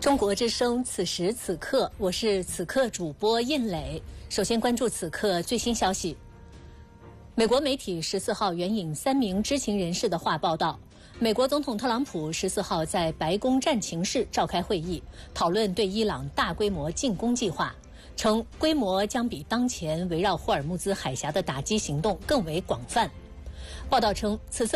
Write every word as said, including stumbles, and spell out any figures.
中国之声，此时此刻，我是此刻主播印磊。首先关注此刻最新消息。美国媒体十四号援引三名知情人士的话报道，美国总统特朗普十四号在白宫战情室召开会议，讨论对伊朗大规模进攻计划，称规模将比当前围绕霍尔木兹海峡的打击行动更为广泛。报道称，此次